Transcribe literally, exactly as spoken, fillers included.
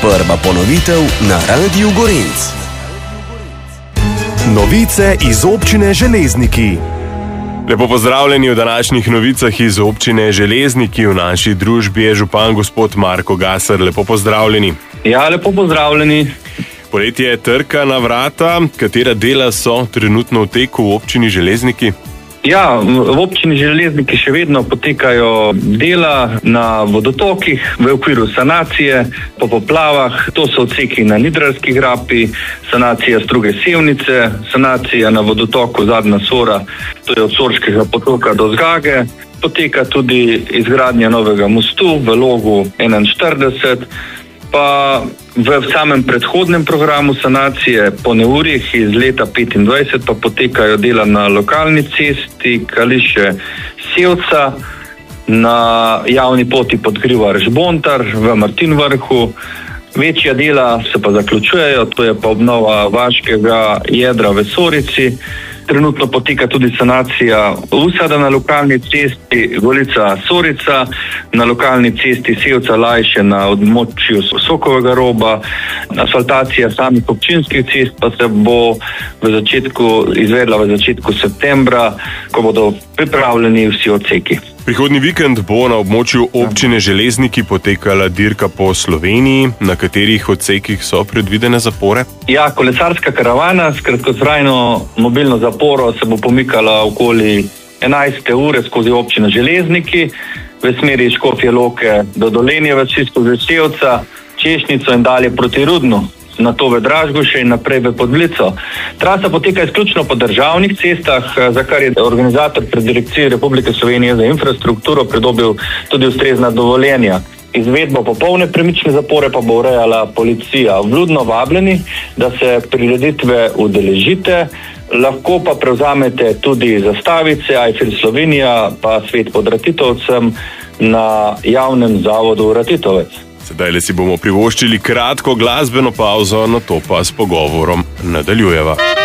Prva ponovitev na Radiu Gorenc. Novice iz občine Železniki. Lepo pozdravljeni v današnjih novicah iz občine Železniki. V naši družbi je župan gospod Marko Gasar. Lepo pozdravljeni. Ja, lepo pozdravljeni. Poletje trka na vrata. Katera dela so trenutno v teku v občini Železniki? Ja, v občini Železniki še vedno potekajo dela na vodotokih v okviru sanacije po poplavah. To so odseki na Nidralski grapi, sanacija Struge Sevnice, sanacija na vodotoku Zadnja Sora, to je od Sorškega potoka do Zgage. Poteka tudi izgradnja novega mostu v Logu enainštirideset, pa v samem predhodnem programu sanacije po neurjih iz leta petindvajset pa potekajo dela na lokalni cesti Kališe-Sevca, na javni poti Podgrivar-Žbontar v Martinvrhu. Večja dela se pa zaključujejo, to je pa obnova vaškega jedra v Sorici. Trenutno poteka tudi sanacija usada na lokalni cesti Golica-Sorica, na lokalni cesti Sevca-Lajše na območju Sokovega roba. Asfaltacija samih občinskih cest pa se bo v začetku izvedla v začetku septembra, ko bodo pripravljeni vsi odseki. Prihodnji vikend bo na območju občine Železniki potekala dirka po Sloveniji. Na katerih odsekih so predvidene zapore? Ja, kolesarska karavana s kratkotrajno mobilno zaporo se bo pomikala okoli enajste ure skozi občino Železniki v smeri Škofje Loke do Dolenje vasi skozi Sevca, Češnjico in dalje proti Rudnu, nato v Dražgoše in naprej v Podlico. Trasa poteka izključno po državnih cestah, za kar je organizator pri Direkciji Republike Slovenije za infrastrukturo pridobil tudi ustrezna dovoljenja. Izvedbo popolne premične zapore pa bo urejala policija. Vljudno vabljeni, da se prireditve udeležite, lahko pa prevzamete tudi zastavice Eiffel Slovenija pa Svet pod Ratitovcem na javnem zavodu Ratitovec. Sedaj le si bomo privoščili kratko glasbeno pauzo, nato pa s pogovorom nadaljujeva.